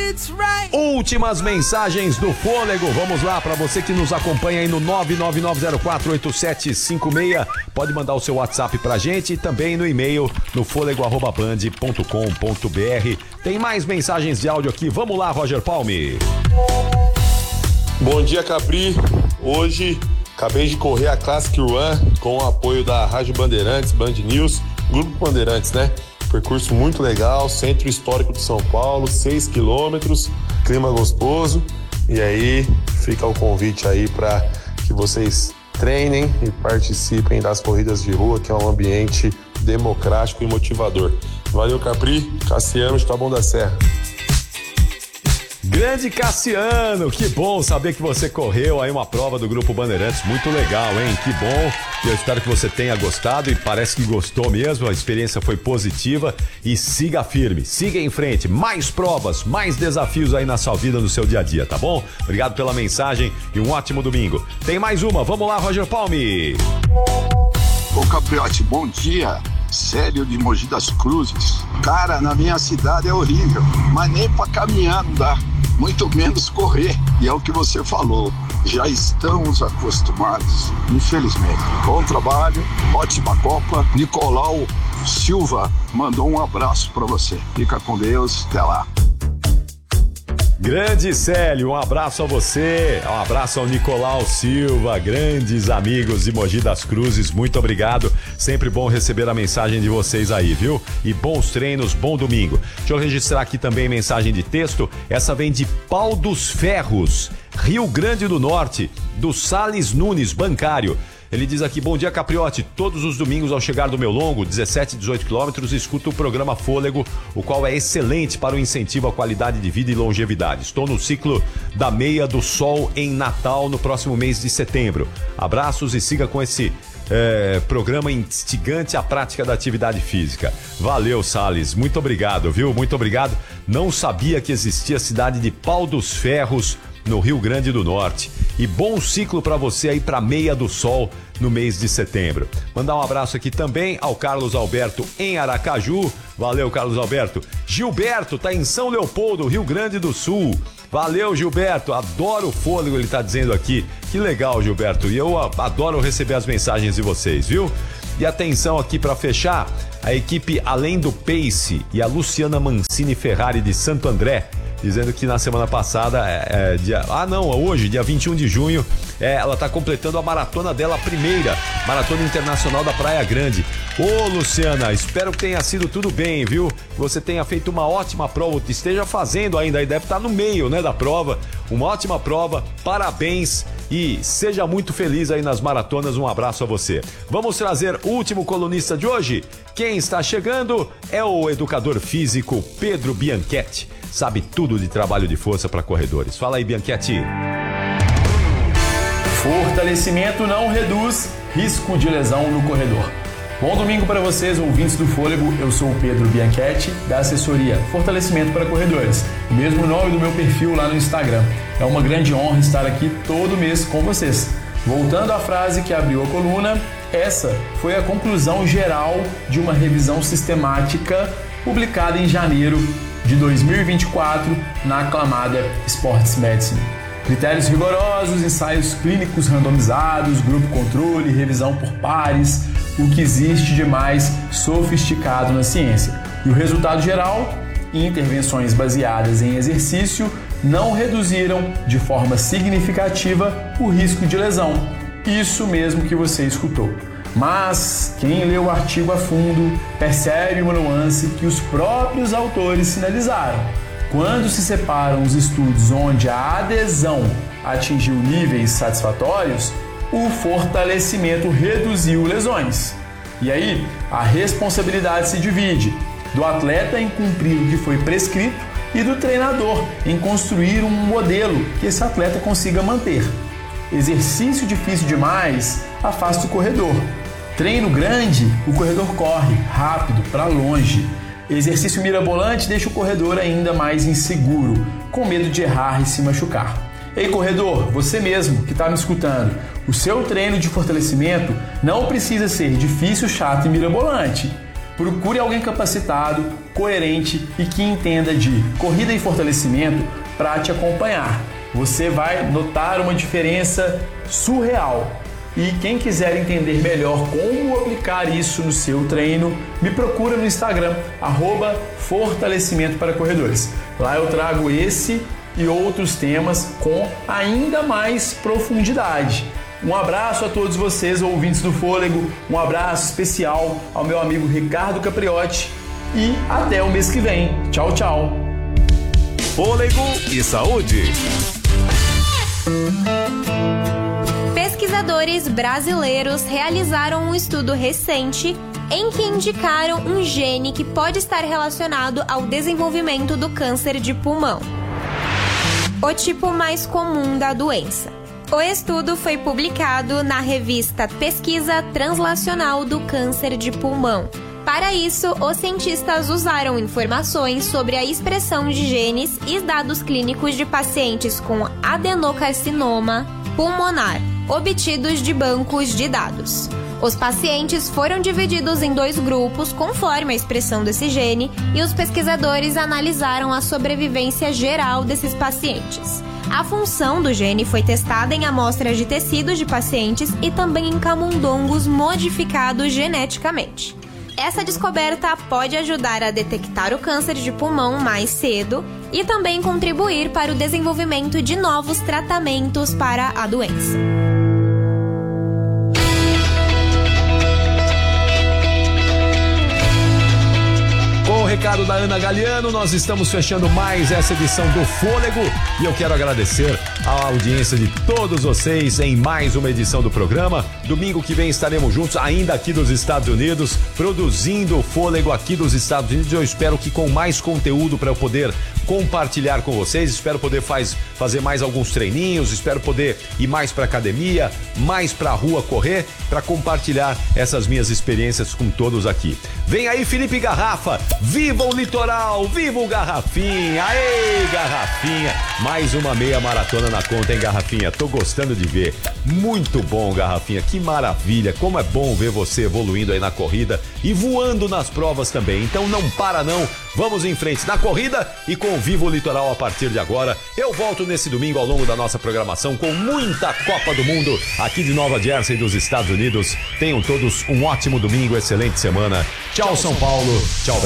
Últimas mensagens do Fôlego. Vamos lá, para você que nos acompanha aí no 999048756, pode mandar o seu WhatsApp pra gente e também no e-mail no fôlego@band.com.br. Tem mais mensagens de áudio aqui. Vamos lá, Roger Palme. Bom dia, Capri. Hoje acabei de correr a Classic Run com o apoio da Rádio Bandeirantes, Band News, Grupo Bandeirantes, né? Percurso muito legal, centro histórico de São Paulo, 6 quilômetros, clima gostoso. E aí fica o convite aí para que vocês treinem e participem das corridas de rua, que é um ambiente democrático e motivador. Valeu, Capri. Cassiano de Taboão da Serra. Grande Cassiano, que bom saber que você correu aí uma prova do Grupo Bandeirantes, muito legal, hein? Que bom, eu espero que você tenha gostado e parece que gostou mesmo, a experiência foi positiva e siga firme, siga em frente, mais provas, mais desafios aí na sua vida, no seu dia a dia, tá bom? Obrigado pela mensagem e um ótimo domingo. Tem mais uma, vamos lá, Roger Palme. Ô Capriotti, bom dia. Célio de Mogi das Cruzes. Cara, na minha cidade é horrível, mas nem pra caminhar não dá, muito menos correr. E é o que você falou, já estamos acostumados, infelizmente. Bom trabalho, ótima Copa. Nicolau Silva mandou um abraço pra você. Fica com Deus, até lá. Grande Célio, um abraço a você, um abraço ao Nicolau Silva, grandes amigos de Mogi das Cruzes, muito obrigado, sempre bom receber a mensagem de vocês aí, viu? E bons treinos, bom domingo. Deixa eu registrar aqui também mensagem de texto, essa vem de Pau dos Ferros, Rio Grande do Norte, do Salles Nunes, bancário. Ele diz aqui, bom dia Capriotti, todos os domingos ao chegar do meu longo, 17 e 18 quilômetros, escuto o programa Fôlego, o qual é excelente para o incentivo à qualidade de vida e longevidade. Estou no ciclo da Meia do Sol em Natal no próximo mês de setembro. Abraços e siga com esse programa instigante à prática da atividade física. Valeu, Salles, muito obrigado, viu? Muito obrigado. Não sabia que existia a cidade de Pau dos Ferros, no Rio Grande do Norte. E bom ciclo para você aí para Meia do Sol no mês de setembro. Mandar um abraço aqui também ao Carlos Alberto em Aracaju. Valeu, Carlos Alberto. Gilberto tá em São Leopoldo, Rio Grande do Sul. Valeu, Gilberto. Adoro o Fôlego, ele tá dizendo aqui. Que legal, Gilberto. E eu adoro receber as mensagens de vocês, viu? E atenção aqui para fechar, a equipe Além do Pace e a Luciana Mancini Ferrari de Santo André, dizendo que na semana passada, hoje, dia 21 de junho, ela está completando a maratona dela, a primeira Maratona Internacional da Praia Grande. Ô, Luciana, espero que tenha sido tudo bem, viu? Que você tenha feito uma ótima prova, esteja fazendo ainda, deve estar no meio, né, da prova. Uma ótima prova, parabéns e seja muito feliz aí nas maratonas, um abraço a você. Vamos trazer o último colunista de hoje. Quem está chegando é o educador físico Pedro Bianchetti. Sabe tudo de trabalho de força para corredores. Fala aí, Bianchetti. Fortalecimento não reduz risco de lesão no corredor. Bom domingo para vocês, ouvintes do Fôlego. Eu sou o Pedro Bianchetti, da assessoria Fortalecimento para Corredores. O mesmo nome do meu perfil lá no Instagram. É uma grande honra estar aqui todo mês com vocês. Voltando à frase que abriu a coluna, essa foi a conclusão geral de uma revisão sistemática publicada em janeiro de 2024 na aclamada Sports Medicine. Critérios rigorosos, ensaios clínicos randomizados, grupo controle, revisão por pares, o que existe de mais sofisticado na ciência. E o resultado geral, intervenções baseadas em exercício, não reduziram de forma significativa o risco de lesão. Isso mesmo que você escutou. Mas quem lê o artigo a fundo percebe uma nuance que os próprios autores sinalizaram. Quando se separam os estudos onde a adesão atingiu níveis satisfatórios, o fortalecimento reduziu lesões. E aí, a responsabilidade se divide do atleta em cumprir o que foi prescrito e do treinador em construir um modelo que esse atleta consiga manter. Exercício difícil demais afasta o corredor. Treino grande, o corredor corre rápido, para longe. Exercício mirabolante deixa o corredor ainda mais inseguro, com medo de errar e se machucar. Ei, corredor, você mesmo que está me escutando, o seu treino de fortalecimento não precisa ser difícil, chato e mirabolante. Procure alguém capacitado, coerente e que entenda de corrida e fortalecimento para te acompanhar. Você vai notar uma diferença surreal. E quem quiser entender melhor como aplicar isso no seu treino, me procura no Instagram, @fortalecimento para corredores. Lá eu trago esse e outros temas com ainda mais profundidade. Um abraço a todos vocês, ouvintes do Fôlego, um abraço especial ao meu amigo Ricardo Capriotti e até o mês que vem. Tchau, tchau. Fôlego e saúde. Pesquisadores brasileiros realizaram um estudo recente em que indicaram um gene que pode estar relacionado ao desenvolvimento do câncer de pulmão, o tipo mais comum da doença. O estudo foi publicado na revista Pesquisa Translacional do Câncer de Pulmão. Para isso, os cientistas usaram informações sobre a expressão de genes e dados clínicos de pacientes com adenocarcinoma pulmonar, obtidos de bancos de dados. Os pacientes foram divididos em 2 grupos conforme a expressão desse gene e os pesquisadores analisaram a sobrevivência geral desses pacientes. A função do gene foi testada em amostras de tecidos de pacientes e também em camundongos modificados geneticamente. Essa descoberta pode ajudar a detectar o câncer de pulmão mais cedo e também contribuir para o desenvolvimento de novos tratamentos para a doença. Com o recado da Ana Galiano, nós estamos fechando mais essa edição do Fôlego e eu quero agradecer a audiência de todos vocês em mais uma edição do programa. Domingo que vem estaremos juntos, ainda aqui dos Estados Unidos, produzindo o Fôlego aqui dos Estados Unidos. Eu espero que com mais conteúdo para eu poder compartilhar com vocês, espero poder fazer mais alguns treininhos, espero poder ir mais para academia, mais para a rua correr, para compartilhar essas minhas experiências com todos aqui. Vem aí Felipe Garrafa, viva o litoral, viva o Garrafinha, aê Garrafinha, mais uma meia maratona na conta, hein Garrafinha, tô gostando de ver, muito bom Garrafinha, que maravilha, como é bom ver você evoluindo aí na corrida e voando nas provas também, então não para não, vamos em frente na corrida e com Viva o Litoral a partir de agora. Eu volto nesse domingo ao longo da nossa programação com muita Copa do Mundo aqui de Nova Jersey dos Estados Unidos. Tenham todos um ótimo domingo, excelente semana. Tchau São Paulo, tchau Brasil.